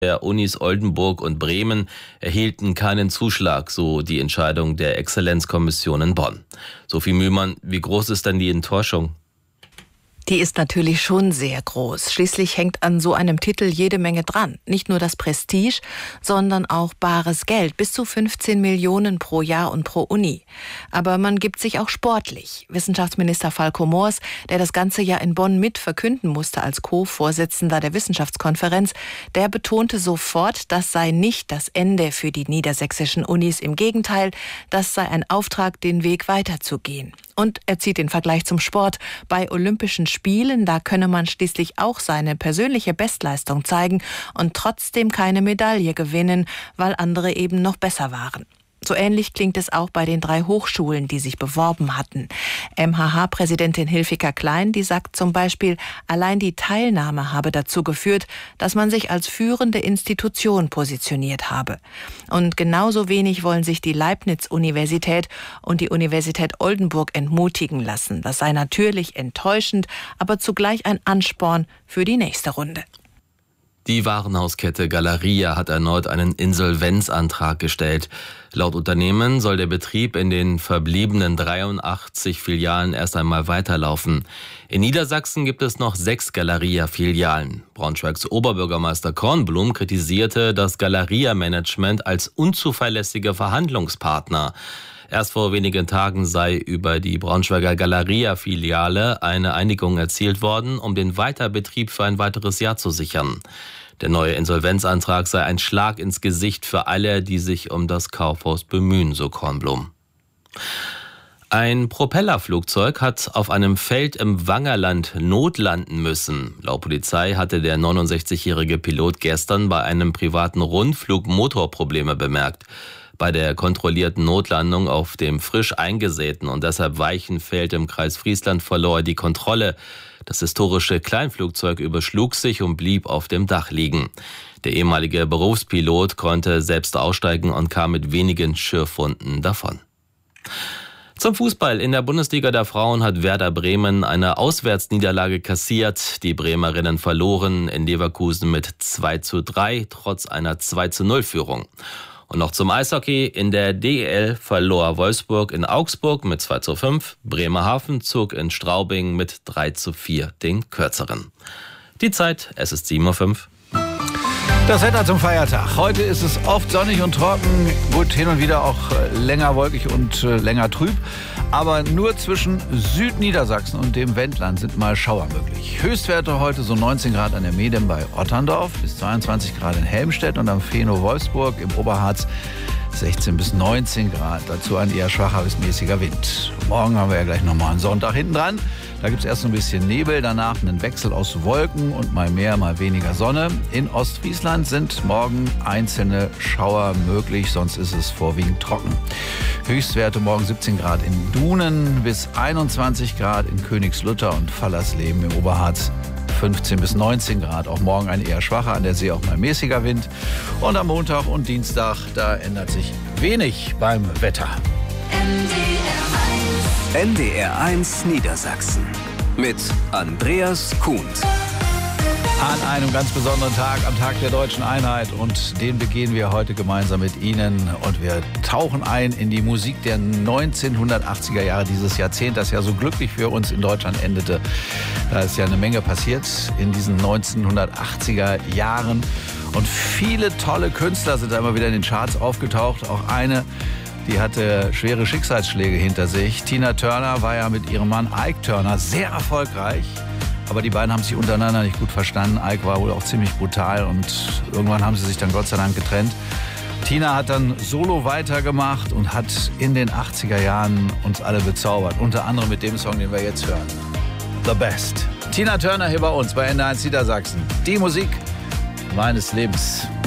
der Unis Oldenburg und Bremen erhielten keinen Zuschlag, so die Entscheidung der Exzellenzkommission in Bonn. Sophie Mühlmann, wie groß ist denn die Enttäuschung? Die ist natürlich schon sehr groß. Schließlich hängt an so einem Titel jede Menge dran. Nicht nur das Prestige, sondern auch bares Geld. Bis zu 15 Millionen pro Jahr und pro Uni. Aber man gibt sich auch sportlich. Wissenschaftsminister Falco Moors, der das ganze Jahr in Bonn mit verkünden musste als Co-Vorsitzender der Wissenschaftskonferenz, der betonte sofort, das sei nicht das Ende für die niedersächsischen Unis. Im Gegenteil, das sei ein Auftrag, den Weg weiterzugehen. Und er zieht den Vergleich zum Sport. Bei Olympischen Spielen, da könne man schließlich auch seine persönliche Bestleistung zeigen und trotzdem keine Medaille gewinnen, weil andere eben noch besser waren. So ähnlich klingt es auch bei den 3 Hochschulen, die sich beworben hatten. MHH-Präsidentin Hilfika Klein, die sagt zum Beispiel, allein die Teilnahme habe dazu geführt, dass man sich als führende Institution positioniert habe. Und genauso wenig wollen sich die Leibniz-Universität und die Universität Oldenburg entmutigen lassen. Das sei natürlich enttäuschend, aber zugleich ein Ansporn für die nächste Runde. Die Warenhauskette Galeria hat erneut einen Insolvenzantrag gestellt. Laut Unternehmen soll der Betrieb in den verbliebenen 83 Filialen erst einmal weiterlaufen. In Niedersachsen gibt es noch 6 Galeria-Filialen. Braunschweigs Oberbürgermeister Kornblum kritisierte das Galeria-Management als unzuverlässiger Verhandlungspartner. Erst vor wenigen Tagen sei über die Braunschweiger Galeria-Filiale eine Einigung erzielt worden, um den Weiterbetrieb für ein weiteres Jahr zu sichern. Der neue Insolvenzantrag sei ein Schlag ins Gesicht für alle, die sich um das Kaufhaus bemühen, so Kornblum. Ein Propellerflugzeug hat auf einem Feld im Wangerland notlanden müssen. Laut Polizei hatte der 69-jährige Pilot gestern bei einem privaten Rundflug Motorprobleme bemerkt. Bei der kontrollierten Notlandung auf dem frisch eingesäten und deshalb weichen Feld im Kreis Friesland verlor er die Kontrolle. Das historische Kleinflugzeug überschlug sich und blieb auf dem Dach liegen. Der ehemalige Berufspilot konnte selbst aussteigen und kam mit wenigen Schürfwunden davon. Zum Fußball. In der Bundesliga der Frauen hat Werder Bremen eine Auswärtsniederlage kassiert. Die Bremerinnen verloren in Leverkusen mit 2:3, trotz einer 2:0-Führung. Und noch zum Eishockey. In der DEL verlor Wolfsburg in Augsburg mit 2:5. Bremerhaven zog in Straubing mit 3:4 den kürzeren. Die Zeit, es ist 7:05 Uhr. Das Wetter zum Feiertag. Heute ist es oft sonnig und trocken. Gut, hin und wieder auch länger wolkig und länger trüb. Aber nur zwischen Südniedersachsen und dem Wendland sind mal Schauer möglich. Höchstwerte heute so 19 Grad an der Medem bei Otterndorf, bis 22 Grad in Helmstedt und am Fehnow-Wolfsburg im Oberharz 16 bis 19 Grad. Dazu ein eher schwacher bis mäßiger Wind. Morgen haben wir ja gleich nochmal einen Sonntag hinten dran. Da gibt es erst so ein bisschen Nebel, danach einen Wechsel aus Wolken und mal mehr, mal weniger Sonne. In Ostfriesland sind morgen einzelne Schauer möglich, sonst ist es vorwiegend trocken. Höchstwerte morgen 17 Grad in Dunen, bis 21 Grad in Königslutter und Fallersleben im Oberharz. 15 bis 19 Grad. Auch morgen ein eher schwacher, an der See auch mal mäßiger Wind. Und am Montag und Dienstag, da ändert sich wenig beim Wetter. NDR1 Niedersachsen mit Andreas Kuhns. An einem ganz besonderen Tag, am Tag der Deutschen Einheit, und den begehen wir heute gemeinsam mit Ihnen, und wir tauchen ein in die Musik der 1980er Jahre, dieses Jahrzehnt, das ja so glücklich für uns in Deutschland endete. Da ist ja eine Menge passiert in diesen 1980er Jahren, und viele tolle Künstler sind da immer wieder in den Charts aufgetaucht. Auch eine, die hatte schwere Schicksalsschläge hinter sich. Tina Turner war ja mit ihrem Mann Ike Turner sehr erfolgreich. Aber die beiden haben sich untereinander nicht gut verstanden. Ike war wohl auch ziemlich brutal und irgendwann haben sie sich dann Gott sei Dank getrennt. Tina hat dann solo weitergemacht und hat in den 80er Jahren uns alle bezaubert. Unter anderem mit dem Song, den wir jetzt hören. The Best. Tina Turner hier bei uns bei NDR1 Niedersachsen. Die Musik meines Lebens.